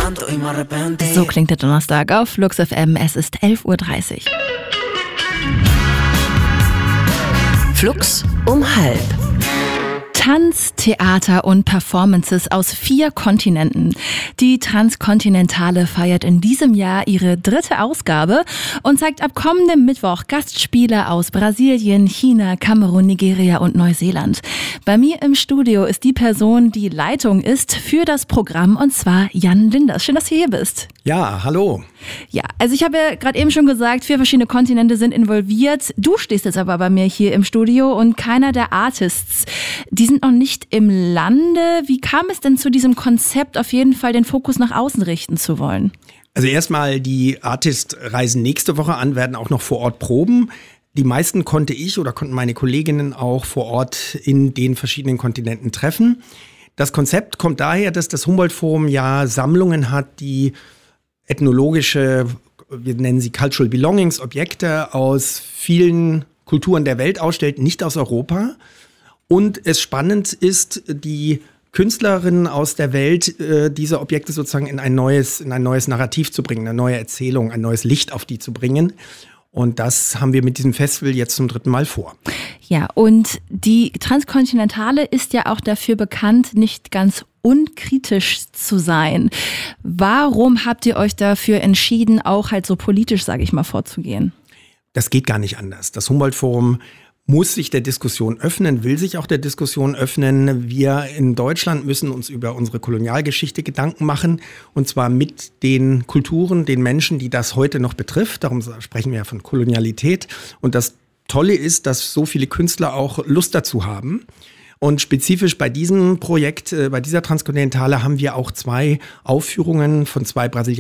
So klingt der Donnerstag auf Flux FM. Es ist 11:30 Uhr. Flux um 12:30. Tanz, Theater und Performances aus 4 Kontinenten. Die Transkontinentale feiert in diesem Jahr ihre 3. Ausgabe und zeigt ab kommendem Mittwoch Gastspiele aus Brasilien, China, Kamerun, Nigeria und Neuseeland. Bei mir im Studio ist die Person, die Leitung ist für das Programm, und zwar Jan Linders. Schön, dass du hier bist. Ja, hallo. Ja, also ich habe ja gerade eben schon gesagt, 4 verschiedene Kontinente sind involviert. Du stehst jetzt aber bei mir hier im Studio und keiner der Artists, die sind noch nicht im Lande. Wie kam es denn zu diesem Konzept, auf jeden Fall den Fokus nach außen richten zu wollen? Also erstmal, die Artists reisen nächste Woche an, werden auch noch vor Ort proben. Die meisten konnten meine Kolleginnen auch vor Ort in den verschiedenen Kontinenten treffen. Das Konzept kommt daher, dass das Humboldt-Forum ja Sammlungen hat, die ethnologische, wir nennen sie Cultural Belongings, Objekte aus vielen Kulturen der Welt ausstellt, nicht aus Europa. Und es spannend ist, die Künstlerinnen aus der Welt, diese Objekte sozusagen in ein neues Narrativ zu bringen, eine neue Erzählung, ein neues Licht auf die zu bringen. Und das haben wir mit diesem Festival jetzt zum 3. Mal vor. Ja, und die Transkontinentale ist ja auch dafür bekannt, nicht ganz unkritisch zu sein. Warum habt ihr euch dafür entschieden, auch halt so politisch, sage ich mal, vorzugehen? Das geht gar nicht anders. Das Humboldt-Forum muss sich der Diskussion öffnen, will sich auch der Diskussion öffnen. Wir in Deutschland müssen uns über unsere Kolonialgeschichte Gedanken machen, und zwar mit den Kulturen, den Menschen, die das heute noch betrifft. Darum sprechen wir ja von Kolonialität. Und das Tolle ist, dass so viele Künstler auch Lust dazu haben. Und spezifisch bei diesem Projekt, bei dieser Transkontinentale, haben wir auch 2 Aufführungen von 2 brasilianischen